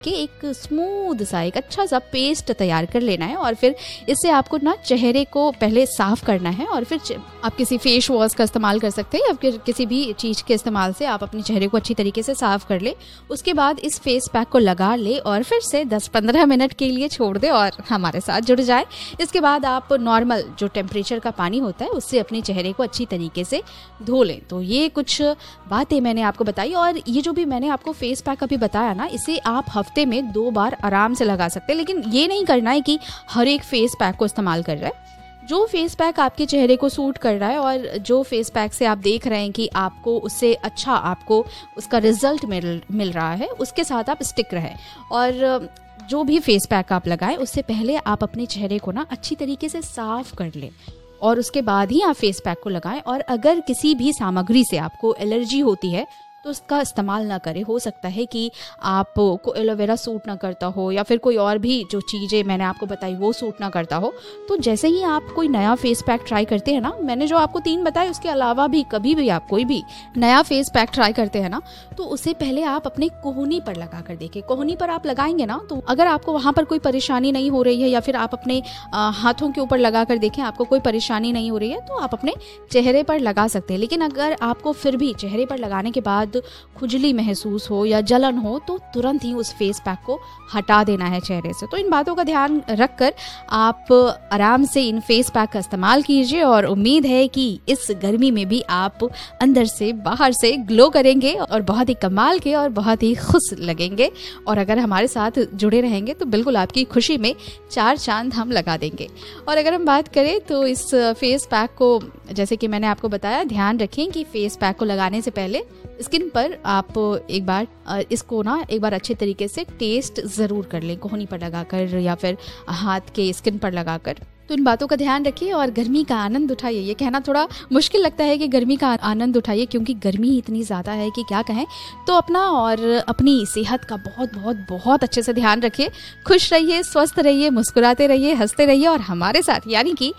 कि एक स्मूथ सा एक अच्छा सा पेस्ट तैयार कर लेना है और फिर इससे आपको ना चेहरे को पहले साफ़ करना है और फिर आप किसी फेस वॉश का इस्तेमाल कर सकते हैं या फिर किसी भी चीज़ के इस्तेमाल से आप अपने चेहरे को अच्छी तरीके से साफ़ कर ले। उसके बाद इस फेस पैक को लगा ले और फिर से 10-15 मिनट के लिए छोड़ दे और हमारे साथ जुड़ जाए। इसके बाद आप नॉर्मल जो टेम्परेचर का पानी होता है उससे अपने चेहरे को अच्छी तरीके से धो लें। तो ये कुछ बातें मैंने आपको बताई और ये जो भी मैंने आपको फेस पैक अभी बताया ना, इसे आप हफ्ते में 2 बार आराम से लगा सकते हैं। लेकिन ये नहीं करना है कि हर एक फेस पैक को इस्तेमाल कर रहा है। जो फेस पैक आपके चेहरे को सूट कर रहा है और जो फेस पैक से आप देख रहे हैं कि आपको उससे अच्छा आपको उसका रिजल्ट मिल रहा है, उसके साथ आप स्टिक रहें। और जो भी फेस पैक आप लगाएं उससे पहले आप अपने चेहरे को ना अच्छी तरीके से साफ कर लें और उसके बाद ही आप फेस पैक को लगाएं। और अगर किसी भी सामग्री से आपको एलर्जी होती है तो उसका इस्तेमाल ना करें। हो सकता है कि आपको एलोवेरा सूट ना करता हो या फिर कोई और भी जो चीज़ें मैंने आपको बताई वो सूट ना करता हो। तो जैसे ही आप कोई नया फेस पैक ट्राई करते हैं ना, मैंने जो आपको 3 बताए उसके अलावा भी कभी भी आप कोई भी नया फेस पैक ट्राई करते हैं ना, तो उससे पहले आप अपने कोहनी पर लगा कर देखें। कोहनी पर आप लगाएंगे ना, तो अगर आपको वहाँ पर कोई परेशानी नहीं हो रही है या फिर आप अपने हाथों के ऊपर लगा कर देखें, आपको कोई परेशानी नहीं हो रही है, तो आप अपने चेहरे पर लगा सकते हैं। लेकिन अगर आपको फिर भी चेहरे पर लगाने के बाद खुजली महसूस हो या जलन हो तो तुरंत ही उस फेस पैक को हटा देना है चेहरे से। तो इन बातों का ध्यान रखकर आप आराम से इन फेस पैक का इस्तेमाल कीजिए और उम्मीद है कि इस गर्मी में भी आप अंदर से बाहर से ग्लो करेंगे और बहुत ही कमाल के और बहुत ही खुश लगेंगे। और अगर हमारे साथ जुड़े रहेंगे तो बिल्कुल आपकी खुशी में 4 चांद हम लगा देंगे। और अगर हम बात करें तो इस फेस पैक को, जैसे कि मैंने आपको बताया, ध्यान रखें कि फेस पैक को लगाने से पहले स्किन पर आप एक बार इसको ना एक बार अच्छे तरीके से टेस्ट ज़रूर कर लें, कोहनी पर लगाकर या फिर हाथ के स्किन पर लगाकर। तो इन बातों का ध्यान रखिए और गर्मी का आनंद उठाइए। ये कहना थोड़ा मुश्किल लगता है कि गर्मी का आनंद उठाइए, क्योंकि गर्मी इतनी ज़्यादा है कि क्या कहें। तो अपना और अपनी सेहत का बहुत बहुत बहुत अच्छे से ध्यान रखिए। खुश रहिए, स्वस्थ रहिए, मुस्कुराते रहिए, हंसते रहिए और हमारे साथ यानी कि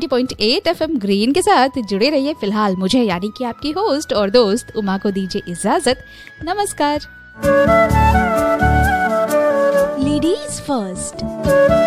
90.8 FM ग्रीन के साथ जुड़े रहिए। फिलहाल मुझे यानी कि आपकी होस्ट और दोस्त उमा को दीजिए इजाज़त। नमस्कार। Ladies first.